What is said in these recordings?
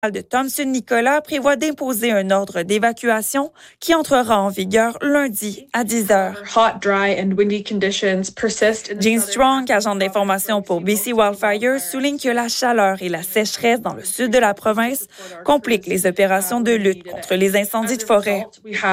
de Thomson-Nicolas prévoit d'imposer un ordre d'évacuation qui entrera en vigueur lundi à 10 heures. Jean Strong, agent d'information pour BC Wildfires, souligne que la chaleur et la sécheresse dans le sud de la province compliquent les opérations de lutte contre les incendies de forêt.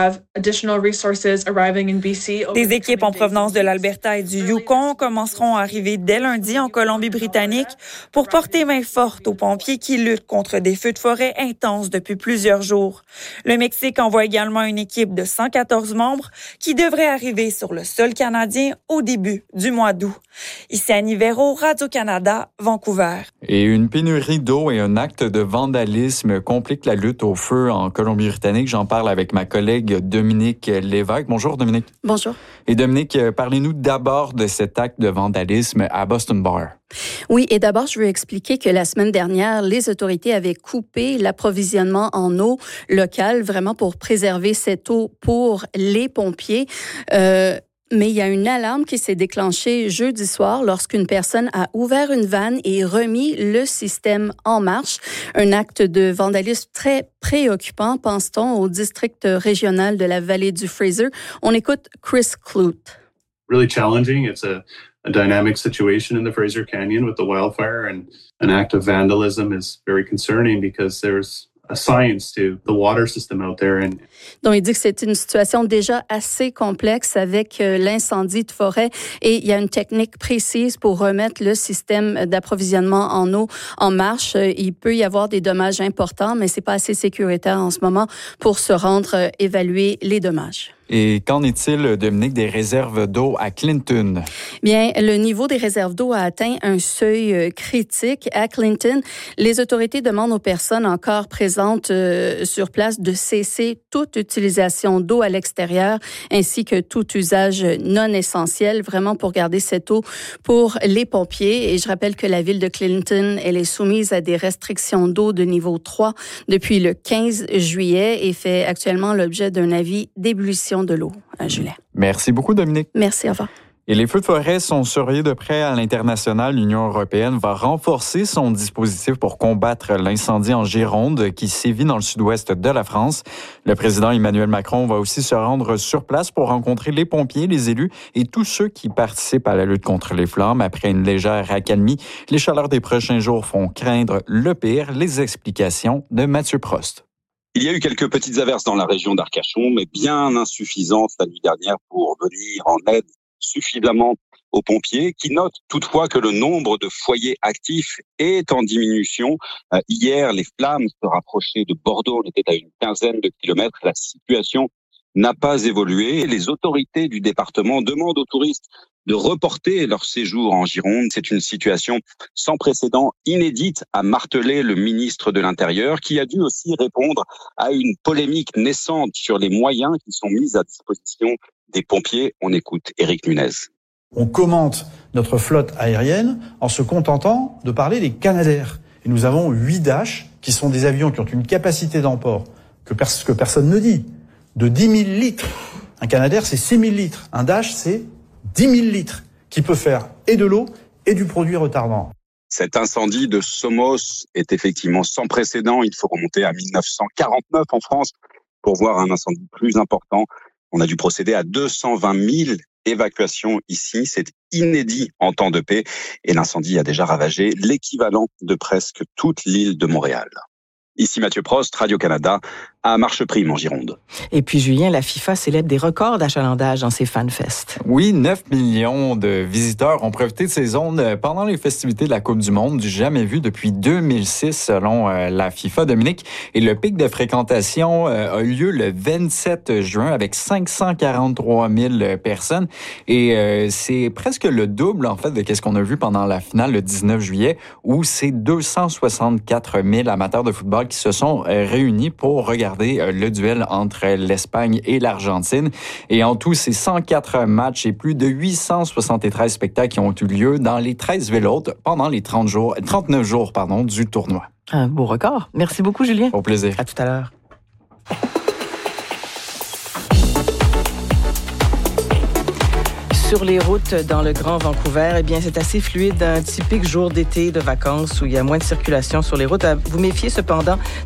Des équipes en provenance de l'Alberta et du Yukon commenceront à arriver dès lundi en Colombie-Britannique pour porter main forte aux pompiers qui luttent contre des feux de forêt intenses depuis plusieurs jours. Le Mexique envoie également une équipe de 114 membres qui devrait arriver sur le sol canadien au début du mois d'août. Ici Annie Véro, Radio-Canada, Vancouver. Et une pénurie d'eau et un acte de vandalisme compliquent la lutte au feu en Colombie-Britannique. J'en parle avec ma collègue Dominique Lévesque. Bonjour Dominique. Bonjour. Et Dominique, parlez-nous d'abord de cet acte de vandalisme à Boston Bar. Oui, et d'abord, je veux expliquer que la semaine dernière, les autorités avaient coupé l'approvisionnement en eau locale, vraiment pour préserver cette eau pour les pompiers. Mais il y a une alarme qui s'est déclenchée jeudi soir lorsqu'une personne a ouvert une vanne et remis le système en marche. Un acte de vandalisme très préoccupant, pense-t-on, au district régional de la vallée du Fraser. On écoute Chris Clute. Really challenging. It's a dynamic situation in the Fraser Canyon with the wildfire, and an act of vandalism is very concerning because there's a science to the water system out there. Donc, il dit que c'est une situation déjà assez complexe avec l'incendie de forêt et il y a une technique précise pour remettre le système d'approvisionnement en eau en marche. Il peut y avoir des dommages importants, mais c'est pas assez sécuritaire en ce moment pour se rendre évaluer les dommages. Et qu'en est-il, Dominique, des réserves d'eau à Clinton? Bien, le niveau des réserves d'eau a atteint un seuil critique. À Clinton, les autorités demandent aux personnes encore présentes sur place de cesser toute utilisation d'eau à l'extérieur ainsi que tout usage non essentiel, vraiment pour garder cette eau pour les pompiers. Et je rappelle que la ville de Clinton, elle est soumise à des restrictions d'eau de niveau 3 depuis le 15 juillet et fait actuellement l'objet d'un avis d'ébullition de l'eau, Julien. Merci beaucoup, Dominique. Merci, au revoir. Et les feux de forêt sont surveillés de près à l'international. L'Union européenne va renforcer son dispositif pour combattre l'incendie en Gironde qui sévit dans le sud-ouest de la France. Le président Emmanuel Macron va aussi se rendre sur place pour rencontrer les pompiers, les élus et tous ceux qui participent à la lutte contre les flammes. Après une légère accalmie, les chaleurs des prochains jours font craindre le pire. Les explications de Mathieu Prost. Il y a eu quelques petites averses dans la région d'Arcachon, mais bien insuffisantes la nuit dernière pour venir en aide suffisamment aux pompiers, qui notent toutefois que le nombre de foyers actifs est en diminution. Hier, les flammes se rapprochaient de Bordeaux, on était à une quinzaine de kilomètres. La situation n'a pas évolué. Les autorités du département demandent aux touristes de reporter leur séjour en Gironde. C'est une situation sans précédent, inédite, a martelé le ministre de l'Intérieur, qui a dû aussi répondre à une polémique naissante sur les moyens qui sont mis à disposition des pompiers. On écoute Éric Nunez. On commente notre flotte aérienne en se contentant de parler des Canadair. Et nous avons 8 Dash, qui sont des avions qui ont une capacité d'emport que personne ne dit, de 10 000 litres. Un Canadair, c'est 6 000 litres. Un Dash, c'est 10 000 litres, qui peut faire et de l'eau et du produit retardant. Cet incendie de Somos est effectivement sans précédent. Il faut remonter à 1949 en France pour voir un incendie plus important. On a dû procéder à 220 000 évacuations ici. C'est inédit en temps de paix. Et l'incendie a déjà ravagé l'équivalent de presque toute l'île de Montréal. Ici Mathieu Prost, Radio-Canada, à Marcheprime en Gironde. Et puis Julien, la FIFA célèbre des records d'achalandage dans ses FanFest. Oui, 9 millions de visiteurs ont profité de ces zones pendant les festivités de la Coupe du Monde, du jamais vu depuis 2006 selon la FIFA, Dominique. Et le pic de fréquentation a eu lieu le 27 juin avec 543 000 personnes. Et c'est presque le double, en fait, de ce qu'on a vu pendant la finale le 19 juillet, où c'est 264 000 amateurs de football qui se sont réunis pour regarder le duel entre l'Espagne et l'Argentine. Et en tout, c'est 104 matchs et plus de 873 spectacles qui ont eu lieu dans les 13 villes hôtes pendant les 39 jours du tournoi. Un beau record. Merci beaucoup, Julien. Au plaisir. À tout à l'heure. Sur les routes dans le Grand Vancouver, eh bien, c'est assez fluide, un typique jour d'été de vacances où il y a moins de circulation sur les routes. À vous méfier cependant